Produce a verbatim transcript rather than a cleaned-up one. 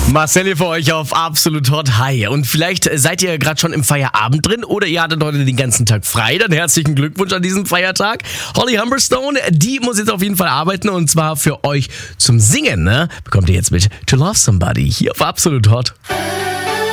Marcel hier für euch auf Absolut Hot. Hi. Und vielleicht seid ihr gerade schon im Feierabend drin oder ihr hattet heute den ganzen Tag frei. Dann herzlichen Glückwunsch an diesem Feiertag. Holly Humberstone, die muss jetzt auf jeden Fall arbeiten und zwar für euch zum Singen. Ne? Bekommt ihr jetzt mit To Love Somebody hier auf Absolut Hot.